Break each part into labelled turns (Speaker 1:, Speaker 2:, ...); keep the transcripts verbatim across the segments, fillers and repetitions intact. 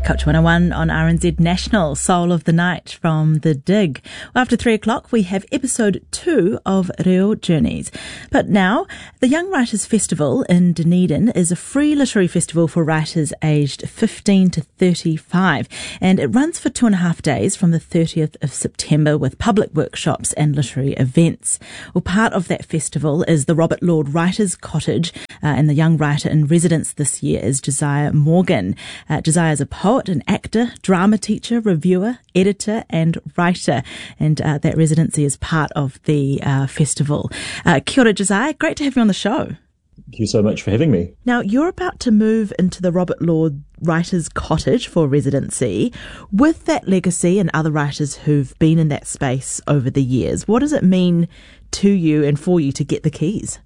Speaker 1: Culture one oh one on R N Z National, Soul of the Night from The Dig. After three o'clock, we have episode two of Reo Journeys. But now, the Young Writers Festival in Dunedin is a free literary festival for writers aged fifteen to thirty-five, and it runs for two and a half days from the thirtieth of September with public workshops and literary events. Well, part of that festival is the Robert Lord Writers Cottage, uh, and the young writer in residence this year is Josiah Morgan. Uh, Josiah is a poet, an actor, drama teacher, reviewer, editor and writer, and uh, that residency is part of the uh, festival. Uh, kia ora, Josiah. Great to have you on the show.
Speaker 2: Thank you so much for having me.
Speaker 1: Now, you're about to move into the Robert Lord Writers Cottage for residency. With that legacy and other writers who've been in that space over the years, what does it mean to you and for you to get the keys?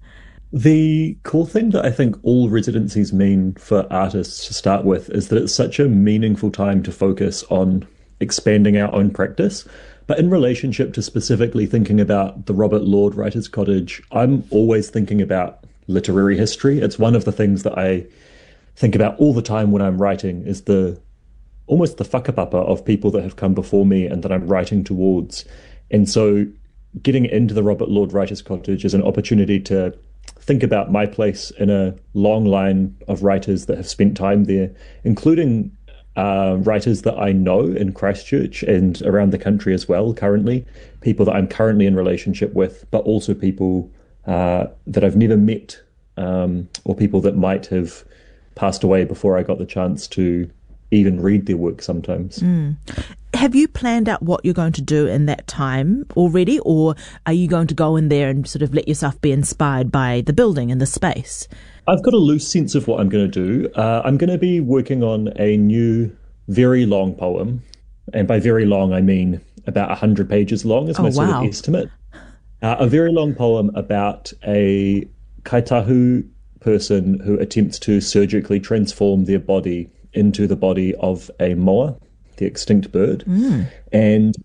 Speaker 2: The cool thing that I think all residencies mean for artists to start with is that it's such a meaningful time to focus on expanding our own practice. But in relationship to specifically thinking about the Robert Lord Writers Cottage, I'm always thinking about literary history. It's one of the things that I think about all the time when I'm writing, is the almost the whakapapa of people that have come before me and that I'm writing towards. And so getting into the Robert Lord Writers Cottage is an opportunity to think about my place in a long line of writers that have spent time there, including uh, writers that I know in Christchurch and around the country as well currently, people that I'm currently in relationship with, but also people uh, that I've never met, um, or people that might have passed away before I got the chance to even read their work sometimes.
Speaker 1: Mm. Have you planned out what you're going to do in that time already, or are you going to go in there and sort of let yourself be inspired by the building and the space?
Speaker 2: I've got a loose sense of what I'm going to do. Uh, I'm going to be working on a new, very long poem. And by very long, I mean about one hundred pages long is my oh, sort wow. of estimate. Uh, a very long poem about a kaitahu person who attempts to surgically transform their body into the body of a moa, the extinct bird. Mm. And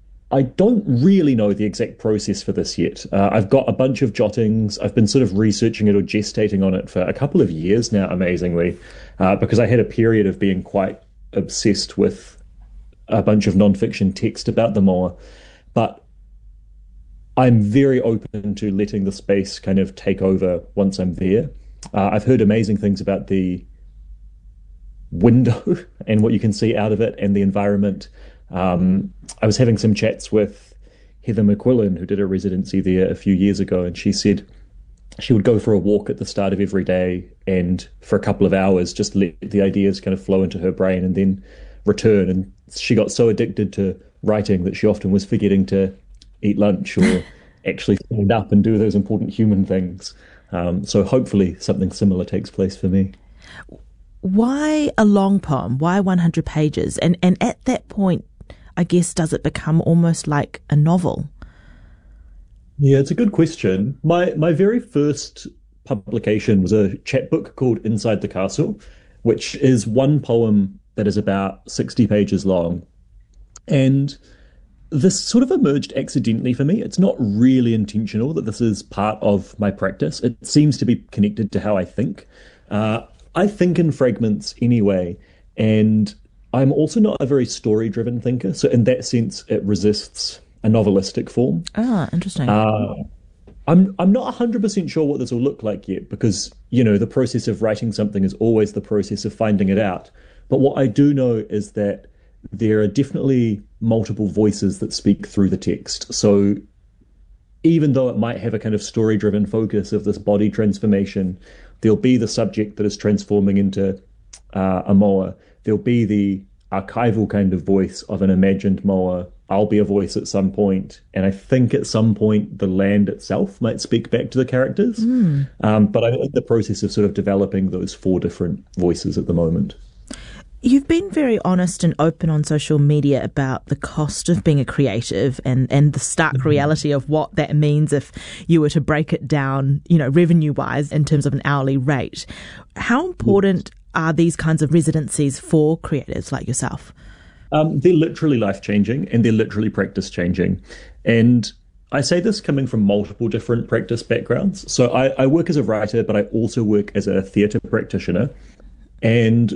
Speaker 2: I don't really know the exact process for this yet. Uh, I've got a bunch of jottings. I've been sort of researching it or gestating on it for a couple of years now, amazingly, uh, because I had a period of being quite obsessed with a bunch of nonfiction text about the moa. But I'm very open to letting the space kind of take over once I'm there. Uh, I've heard amazing things about the window and what you can see out of it and the environment. Um, I was having some chats with Heather McQuillan, who did a residency there a few years ago, and she said she would go for a walk at the start of every day and for a couple of hours just let the ideas kind of flow into her brain and then return. And she got so addicted to writing that she often was forgetting to eat lunch or actually stand up and do those important human things. Um, so hopefully something similar takes place for me.
Speaker 1: Why a long poem? Why one hundred pages? And and at that point, I guess, does it become almost like a novel?
Speaker 2: Yeah, it's a good question. My my very first publication was a chapbook called Inside the Castle, which is one poem that is about sixty pages long. And this sort of emerged accidentally for me. It's not really intentional that this is part of my practice. It seems to be connected to how I think. Uh, I think in fragments anyway, and I'm also not a very story-driven thinker. So in that sense, it resists a novelistic form.
Speaker 1: Ah, interesting.
Speaker 2: Uh, I'm I'm not one hundred percent sure what this will look like yet, because, you know, the process of writing something is always the process of finding it out. But what I do know is that there are definitely multiple voices that speak through the text. So even though it might have a kind of story-driven focus of this body transformation, there'll be the subject that is transforming into uh, a moa. There'll be the archival kind of voice of an imagined moa. I'll be a voice at some point. And I think at some point the land itself might speak back to the characters. Mm. Um, but I'm in the process of sort of developing those four different voices at the moment.
Speaker 1: You've been very honest and open on social media about the cost of being a creative and, and the stark mm-hmm. reality of what that means if you were to break it down, you know, revenue-wise in terms of an hourly rate. How important yes. are these kinds of residencies for creatives like yourself?
Speaker 2: Um, they're literally life-changing and they're literally practice-changing. And I say this coming from multiple different practice backgrounds. So I, I work as a writer, but I also work as a theatre practitioner. And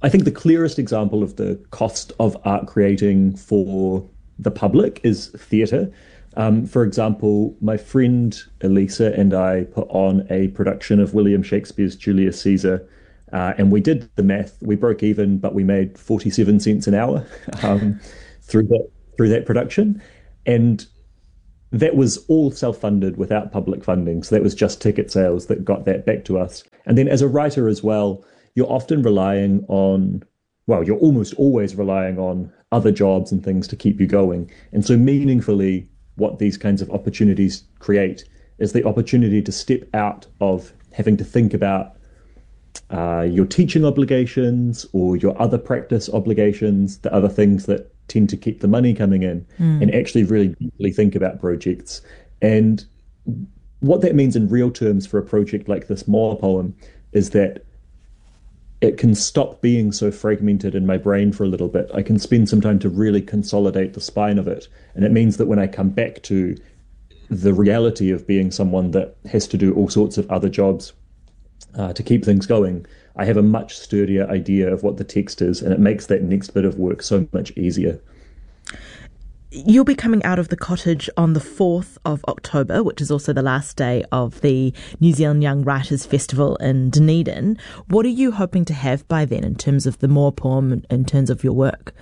Speaker 2: I think the clearest example of the cost of art creating for the public is theatre. Um, for example, my friend Elisa and I put on a production of William Shakespeare's Julius Caesar, uh, and we did the math. We broke even, but we made forty-seven cents an hour um, through that through that production, and that was all self-funded without public funding. So that was just ticket sales that got that back to us. And then as a writer as well, you're often relying on, well, you're almost always relying on other jobs and things to keep you going. And so meaningfully, what these kinds of opportunities create is the opportunity to step out of having to think about uh, your teaching obligations or your other practice obligations, the other things that tend to keep the money coming in, mm. and actually really deeply think about projects. And what that means in real terms for a project like this Moa poem is that it can stop being so fragmented in my brain for a little bit. I can spend some time to really consolidate the spine of it. And it means that when I come back to the reality of being someone that has to do all sorts of other jobs uh, to keep things going, I have a much sturdier idea of what the text is, and it makes that next bit of work so much easier.
Speaker 1: You'll be coming out of the cottage on the fourth of October, which is also the last day of the New Zealand Young Writers Festival in Dunedin. What are you hoping to have by then in terms of the Moa poem, in terms of your work?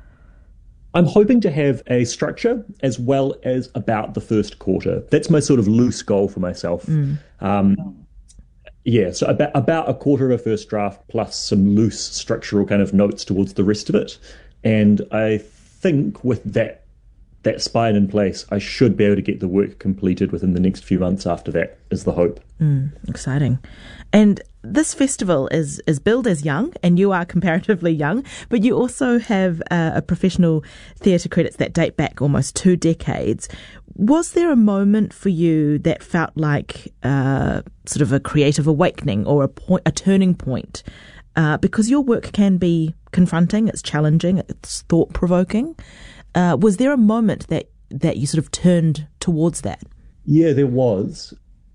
Speaker 2: I'm hoping to have a structure as well as about the first quarter. That's my sort of loose goal for myself. Mm. Um, yeah, so about, about a quarter of a first draft plus some loose structural kind of notes towards the rest of it. And I think with that that spine in place, I should be able to get the work completed within the next few months after that, is the hope.
Speaker 1: Mm, exciting. And this festival is, is billed as young, and you are comparatively young, but you also have uh, a professional theatre credits that date back almost two decades. Was there a moment for you that felt like uh, sort of a creative awakening or a point, a turning point? Uh, because your work can be confronting, it's challenging, it's thought-provoking. Uh, was there a moment that, that you sort of turned towards that?
Speaker 2: Yeah, there was.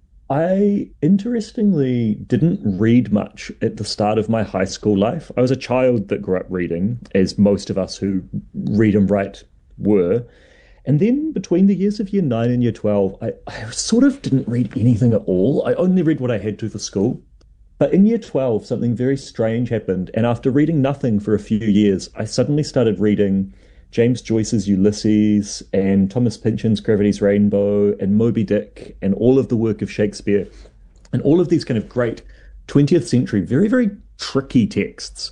Speaker 2: I, interestingly, didn't read much at the start of my high school life. I was a child that grew up reading, as most of us who read and write were. And then between the years of year nine and year twelve, I, I sort of didn't read anything at all. I only read what I had to for school. But in year twelve, something very strange happened. And after reading nothing for a few years, I suddenly started reading James Joyce's Ulysses and Thomas Pynchon's Gravity's Rainbow and Moby Dick and all of the work of Shakespeare and all of these kind of great twentieth century, very, very tricky texts.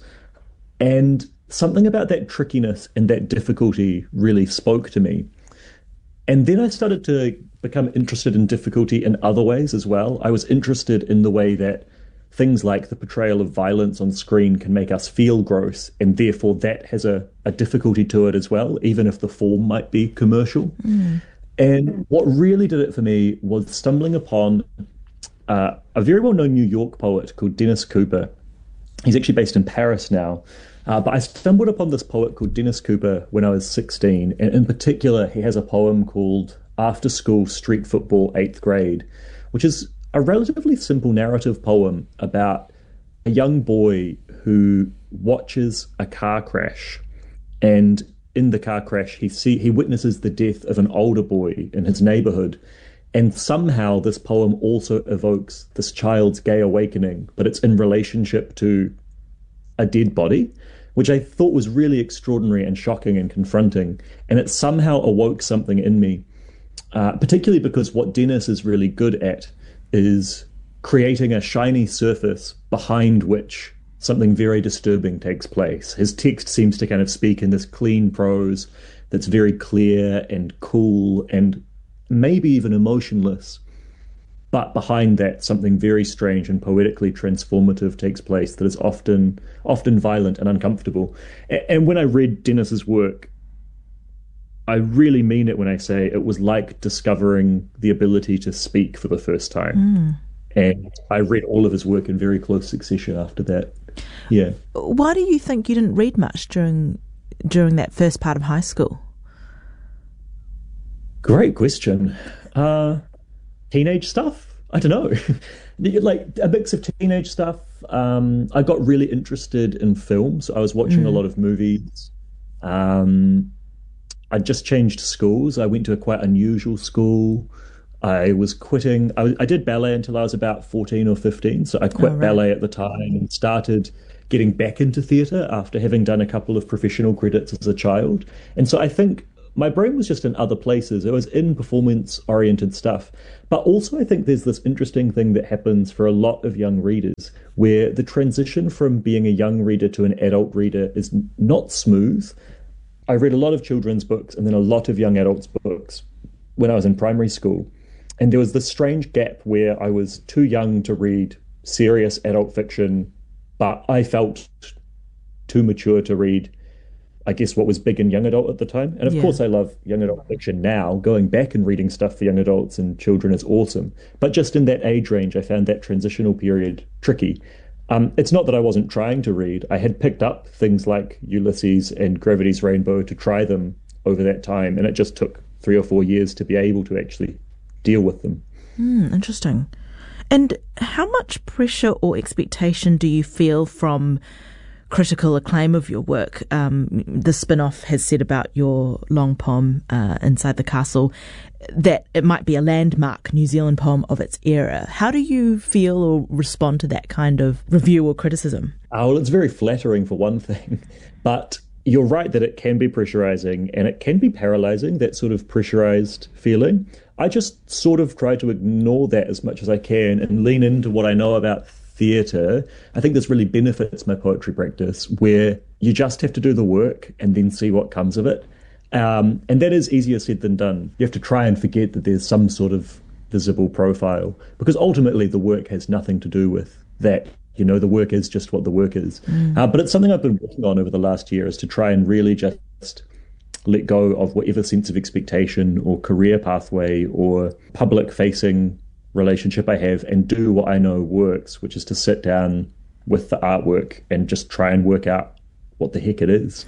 Speaker 2: And something about that trickiness and that difficulty really spoke to me. And then I started to become interested in difficulty in other ways as well. I was interested in the way that things like the portrayal of violence on screen can make us feel gross, and therefore that has a, a difficulty to it as well, even if the form might be commercial. Mm. And what really did it for me was stumbling upon uh, a very well-known New York poet called Dennis Cooper. He's actually based in Paris now. Uh, but I stumbled upon this poet called Dennis Cooper when I was sixteen, and in particular, he has a poem called After School Street Football, eighth grade, which is a relatively simple narrative poem about a young boy who watches a car crash, and in the car crash he see he witnesses the death of an older boy in his neighborhood, and somehow this poem also evokes this child's gay awakening, but it's in relationship to a dead body, which I thought was really extraordinary and shocking and confronting, and it somehow awoke something in me, uh, particularly because what Dennis is really good at is creating a shiny surface behind which something very disturbing takes place. His text seems to kind of speak in this clean prose that's very clear and cool and maybe even emotionless. But behind that, something very strange and poetically transformative takes place that is often often violent and uncomfortable. And when I read Dennis's work, I really mean it when I say it was like discovering the ability to speak for the first time. Mm. And I read all of his work in very close succession after that. Yeah.
Speaker 1: Why do you think you didn't read much during during that first part of high school?
Speaker 2: Great question. Uh, teenage stuff? I don't know. Like a mix of teenage stuff, Um, I got really interested in films. I was watching a
Speaker 1: Mm.
Speaker 2: lot of movies. Um, I just changed schools. I went to a quite unusual school. I was quitting. I, was- I did ballet until I was about fourteen or fifteen. So I
Speaker 1: Oh,
Speaker 2: quit
Speaker 1: right.
Speaker 2: ballet at the time and started getting back into theatre after having done a couple of professional credits as a child. And so I think my brain was just in other places. It was in performance oriented stuff. But also, I think there's this interesting thing that happens for a lot of young readers where the transition from being a young reader to an adult reader is n- not smooth. I read a lot of children's books and then a lot of young adults' books when I was in primary school. And there was this strange gap where I was too young to read serious adult fiction, but I felt too mature to read, I guess, what was big in young adult at the time. And of
Speaker 1: Yeah.
Speaker 2: course, I love young adult fiction now. Going back and reading stuff for young adults and children is awesome. But just in that age range, I found that transitional period tricky. Um, it's not that I wasn't trying to read. I had picked up things like Ulysses and Gravity's Rainbow to try them over that time, and it just took three or four years to be able to actually deal with them.
Speaker 1: Hmm, interesting. And how much pressure or expectation do you feel from critical acclaim of your work? Um, the spin-off has said about your long poem, uh, Inside the Castle, that it might be a landmark New Zealand poem of its era. How do you feel or respond to that kind of review or criticism?
Speaker 2: Uh, well, it's very flattering for one thing, but you're right that it can be pressurizing and it can be paralyzing, that sort of pressurized feeling. I just sort of try to ignore that as much as I can and lean into what I know about theatre. I think this really benefits my poetry practice, where you just have to do the work and then see what comes of it. Um, and that is easier said than done. You have to try and forget that there's some sort of visible profile, because ultimately the work has nothing to do with that. You know, the work is just what the work is. Mm. Uh, but it's something I've been working on over the last year, is to try and really just let go of whatever sense of expectation or career pathway or public facing relationship I have and do what I know works, which is to sit down with the artwork and just try and work out what the heck it is.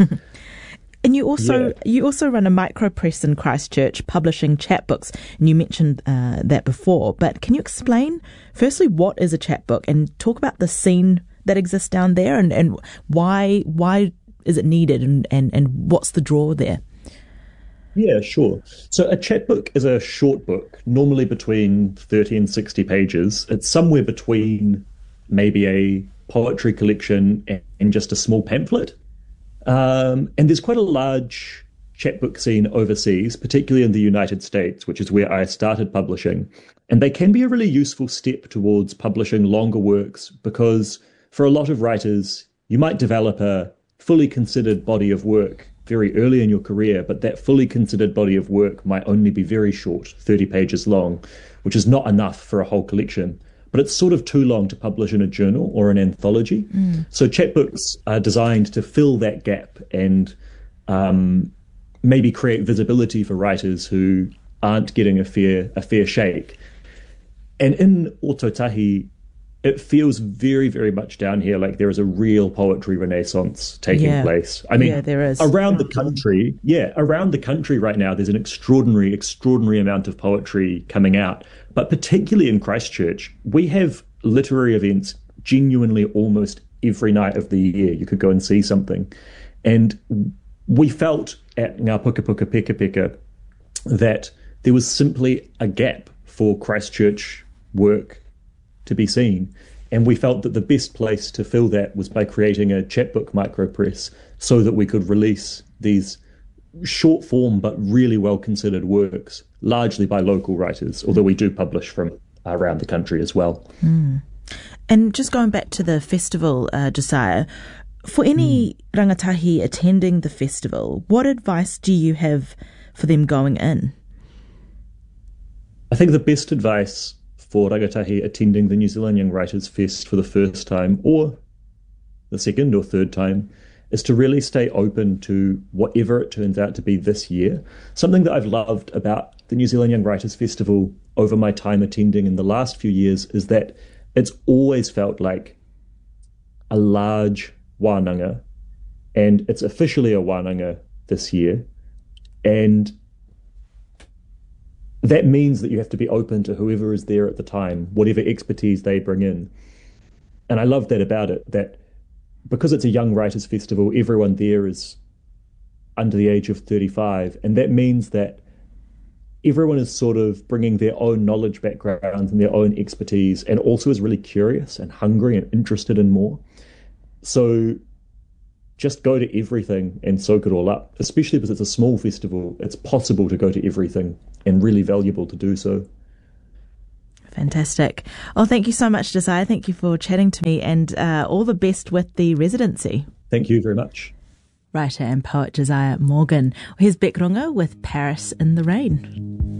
Speaker 1: And you also
Speaker 2: Yeah.
Speaker 1: you also run a micro press in Christchurch publishing chapbooks, and you mentioned uh, that before. But can you explain, firstly, what is a chapbook, and talk about the scene that exists down there, and, and why why is it needed, and, and, and what's the draw there?
Speaker 2: Yeah, sure. So a chapbook is a short book, normally between thirty and sixty pages. It's somewhere between maybe a poetry collection and, and just a small pamphlet. Um, and there's quite a large chapbook scene overseas, particularly in the United States, which is where I started publishing. And they can be a really useful step towards publishing longer works, because for a lot of writers, you might develop a fully considered body of work very early in your career, but that fully considered body of work might only be very short, thirty pages long, which is not enough for a whole collection. But it's sort of too long to publish in a journal or an anthology. Mm. So chapbooks are designed to fill that gap and um, maybe create visibility for writers who aren't getting a fair a fair shake. And in Ōtautahi, it feels very, very much down here like there is a real poetry renaissance taking
Speaker 1: yeah.
Speaker 2: place. I mean,
Speaker 1: yeah, there is.
Speaker 2: around the country, yeah, around the country right now, there's an extraordinary, extraordinary amount of poetry coming out. But particularly in Christchurch, we have literary events genuinely almost every night of the year. You could go and see something. And we felt at Ngā Puka Puka Peka Peka that there was simply a gap for Christchurch work to be seen. And we felt that the best place to fill that was by creating a chapbook micropress so that we could release these short form but really well considered works, largely by local writers, although we do publish from around the country as well.
Speaker 1: Mm. And just going back to the festival, uh, Josiah, for any mm. rangatahi attending the festival, what advice do you have for them going in?
Speaker 2: I think the best advice for rangatahi attending the New Zealand Young Writers Fest for the first time, or the second or third time, is to really stay open to whatever it turns out to be this year. Something that I've loved about the New Zealand Young Writers Festival over my time attending in the last few years is that it's always felt like a large wānanga, and it's officially a wānanga this year. And that means that you have to be open to whoever is there at the time, whatever expertise they bring in. And I love that about it, that because it's a young writers festival, everyone there is under the age of thirty-five. And that means that everyone is sort of bringing their own knowledge backgrounds and their own expertise, and also is really curious and hungry and interested in more. So just go to everything and soak it all up, especially because it's a small festival. It's possible to go to everything and really valuable to do so.
Speaker 1: Fantastic. Oh, thank you so much, Desire. Thank you for chatting to me, and uh, all the best with the residency.
Speaker 2: Thank you very much.
Speaker 1: Writer and poet Josiah Morgan. Here's Beck Runga with Paris in the Rain.